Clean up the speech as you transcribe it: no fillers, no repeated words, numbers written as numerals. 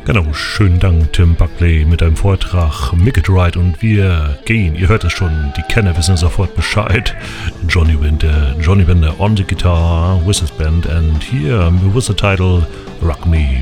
Genau, schönen Dank Tim Buckley mit einem Vortrag Make It Right und wir gehen, ihr hört es schon, die Kenner wissen sofort Bescheid. Johnny Winter on the guitar with his band and here with the title Rock Me